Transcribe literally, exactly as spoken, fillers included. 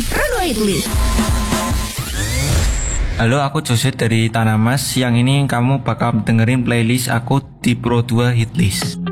Rano Hitlist. Halo, aku Joset dari Tanah Mas. Yang ini kamu bakal dengerin playlist aku di Pro dua Hitlist.